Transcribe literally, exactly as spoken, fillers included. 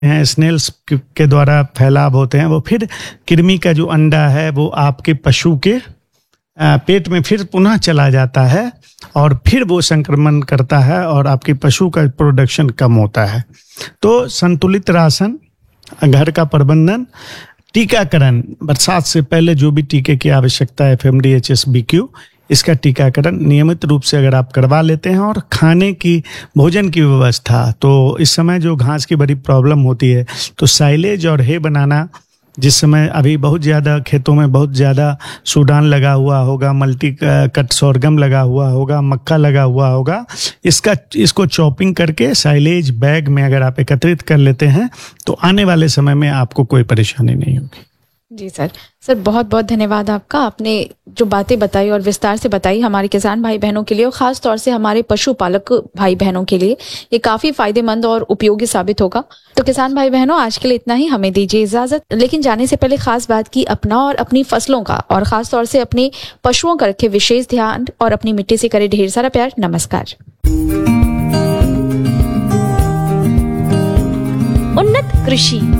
हैं, स्नेल्स के द्वारा फैलाव होते हैं, वो फिर कृमि का जो अंडा है वो आपके पशु के पेट में फिर पुनः चला जाता है और फिर वो संक्रमण करता है और आपके पशु का प्रोडक्शन कम होता है। तो संतुलित राशन, घर का प्रबंधन, टीकाकरण, बरसात से पहले जो भी टीके की आवश्यकता है, F M D, H S, B Q, इसका टीकाकरण नियमित रूप से अगर आप करवा लेते हैं और खाने की, भोजन की व्यवस्था, तो इस समय जो घास की बड़ी प्रॉब्लम होती है, तो साइलेज और हे बनाना, जिस समय अभी बहुत ज़्यादा खेतों में बहुत ज़्यादा सूडान लगा हुआ होगा, मल्टी कट सोरगम लगा हुआ होगा, मक्का लगा हुआ होगा, इसका इसको चॉपिंग करके साइलेज बैग में अगर आप एकत्रित कर लेते हैं तो आने वाले समय में आपको कोई परेशानी नहीं होगी। जी सर, सर बहुत बहुत धन्यवाद आपका। आपने जो बातें बताई और विस्तार से बताई हमारे किसान भाई बहनों के लिए और ख़ास तौर से हमारे पशुपालक भाई बहनों के लिए ये काफ़ी फायदेमंद और उपयोगी साबित होगा। तो किसान भाई बहनों, आज के लिए इतना ही, हमें दीजिए इजाज़त। लेकिन जाने से पहले खास बात की, अपना और अपनी फसलों का और ख़ास तौर से अपने पशुओं का रखे विशेष ध्यान और अपनी मिट्टी से करे ढेर सारा प्यार। नमस्कार। उन्नत कृषि